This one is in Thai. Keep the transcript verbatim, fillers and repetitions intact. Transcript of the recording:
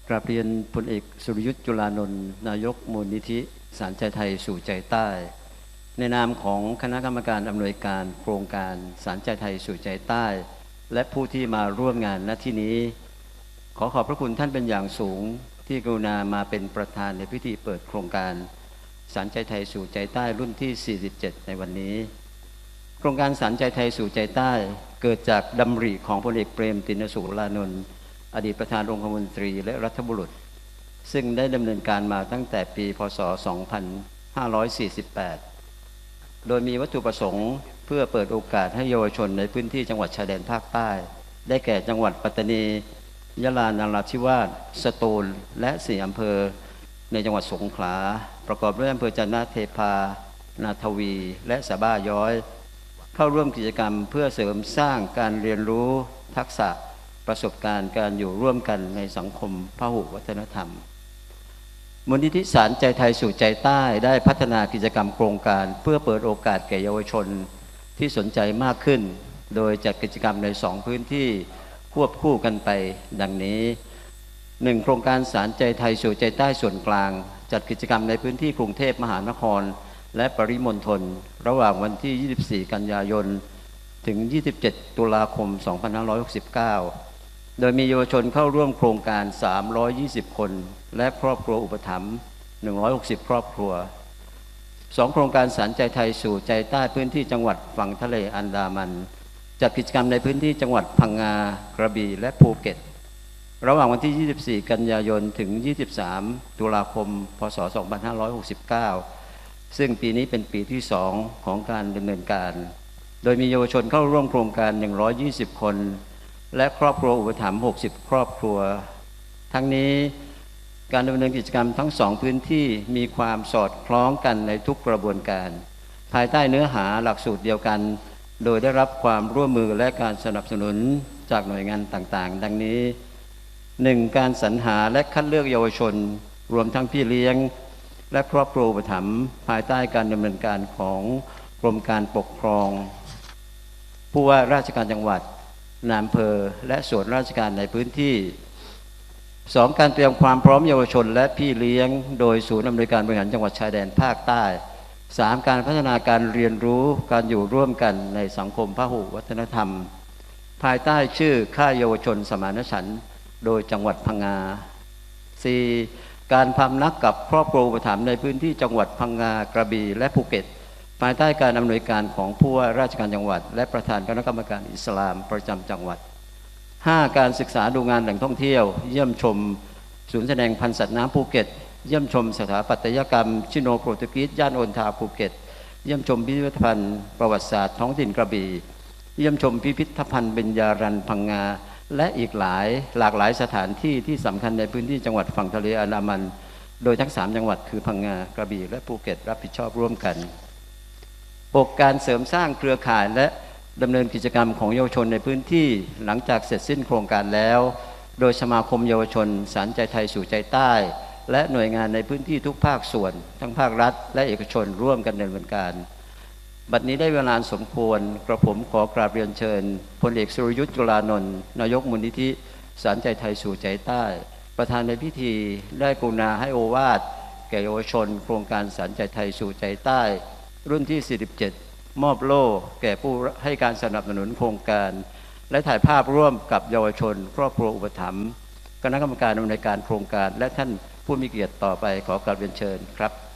กราบเรียนพลเอกสุรยุทธ์จุลานนท์นายกมูลนิธิศาลใจไทยสู่ใจใต้ในนามของคณะกรรมการอำนวยการโครงการศาลใจไทยสู่ใจใต้และผู้ที่มาร่วมงานณที่นี้ขอขอบพระคุณท่านเป็นอย่างสูงที่กรุณามาเป็นประธานในพิธีเปิดโครงการศาลใจไทยสู่ใจใต้รุ่นที่สี่สิบเจ็ดในวันนี้โครงการศาลใจไทยสู่ใจใต้เกิดจากดำริของพลเอกเปรมติณสุรานนท์อดีตประธานองคมนตรีและรัฐบุรุษซึ่งได้ดำเนินการมาตั้งแต่ปีพ.ศ. สองพันห้าร้อยสี่สิบแปดโดยมีวัตถุประสงค์เพื่อเปิดโอกาสให้เยาวชนในพื้นที่จังหวัดชายแดนภาคใต้ได้แก่จังหวัดปัตตานียะลานราธิวาสสตูลและสี่อำเภอในจังหวัดสงขลาประกอบด้วยอำเภอจันทเทพานาทวีและสะบ้าย้อยเข้าร่วมกิจกรรมเพื่อเสริมสร้างการเรียนรู้ทักษะประสบการณ์การอยู่ร่วมกันในสังคมพหุวัฒนธรรมมูลนิธิศาลใจไทยสู่ใจใต้ได้พัฒนากิจกรรมโครงการเพื่อเปิดโอกาสแก่เยาวชนที่สนใจมากขึ้นโดยจัดกิจกรรมในสองพื้นที่ควบคู่กันไปดังนี้หนึ่งโครงการศาลใจไทยสู่ใจใต้ส่วนกลางจัดกิจกรรมในพื้นที่กรุงเทพมหานครและปริมณฑลระหว่างวันที่ยี่สิบสี่กันยายนถึงยี่สิบเจ็ดตุลาคมสองพันห้าร้อยหกสิบเก้าโดยมีเยาวชนเข้าร่วมโครงการสามร้อยยี่สิบคนและครอบครัวอุปถัมภ์หนึ่งร้อยหกสิบครอบครัวสองโครงการศาลใจไทยสู่ใจใต้พื้นที่จังหวัดฝั่งทะเลอันดามันจัดกิจกรรมในพื้นที่จังหวัดพังงากระบี่และภูเก็ตระหว่างวันที่ยี่สิบสี่กันยายนถึงยี่สิบสามตุลาคมพ.ศ. สองพันห้าร้อยหกสิบเก้าซึ่งปีนี้เป็นปีที่สองของการดำเนินการโดยมีเยาวชนเข้าร่วมโครงการหนึ่งร้อยยี่สิบคนและครอบครัวอุปถัมภ์หกสิบครอบครัวทั้งนี้การดำเนินกิจกรรมทั้งสองพื้นที่มีความสอดคล้องกันในทุกกระบวนการภายใต้เนื้อหาหลักสูตรเดียวกันโดยได้รับความร่วมมือและการสนับสนุนจากหน่วยงานต่างๆดังนี้ หนึ่ง การสรรหาและคัดเลือกเยาวชนรวมทั้งพี่เลี้ยงและครอบครัวอุปถัมภ์ภายใต้การดำเนินการของกรมการปกครองผู้ว่าราชการจังหวัดนายอำเภอและส่วนราชการในพื้นที่ สอง การเตรียมความพร้อมเยาวชนและพี่เลี้ยงโดยศูนย์อำนวยการบริหารจังหวัดชายแดนภาคใต้ สาม การพัฒนาการเรียนรู้การอยู่ร่วมกันในสังคมพหุวัฒนธรรมภายใต้ชื่อค่ายเยาวชนสมานฉันท์โดยจังหวัดพังงา สี่ การพำนักกับครอบครัวอุปถัมภ์ในพื้นที่จังหวัดพังงากระบี่และภูเก็ตภายใต้การอำนวยการของผู้ว่าราชการจังหวัดและประธานคณะกรรมการอิสลามประจำจังหวัด ห้า การศึกษาดูงานแหล่งท่องเที่ยวเยี่ยมชมศูนย์แสดงพันธุ์สัตว์น้ำภูเก็ตเยี่ยมชมสถาปัตยกรรมชิโนโปรตุกีสย่านโอนทาภูเก็ตเยี่ยมชมพิพิธภัณฑ์ประวัติศาสตร์ท้องถิ่นกระบี่เยี่ยมชมพิพิธภัณฑ์เบญญารันพังงาและอีกหลายหลากหลายสถานที่ที่สำคัญในพื้นที่จังหวัดฝั่งทะเลอันดามันโดยทั้งสามจังหวัดคือพังงากระบี่และภูเก็ตรับผิดชอบร่วมกัน หก การเสริมสร้างเครือข่ายและดำเนินกิจกรรมของเยาวชนในพื้นที่หลังจากเสร็จสิ้นโครงการแล้วโดยสมาคมเยาวชนศาลใจไทยสู่ใจใต้และหน่วยงานในพื้นที่ทุกภาคส่วนทั้งภาครัฐและเอกชนร่วมกันดำเนินการบัดนี้ได้เวลาสมควรกระผมขอกราบเรียนเชิญพลเอกสุรยุทธ์จุลานนท์นายกมูลนิธิศาลใจไทยสู่ใจใต้ประธานในพิธีได้กรุณาให้โอวาทแก่เยาวชนโครงการศาลใจไทยสู่ใจใต้รุ่นที่สี่สิบเจ็ดมอบโล่แก่ผู้ให้การสนับสนุนโครงการและถ่ายภาพร่วมกับเยาวชนครอบครัวอุปถัมภ์คณะกรรมการดำเนินการโครงการและท่านผู้มีเกียรติต่อไปขอกราบเรียนเชิญครับ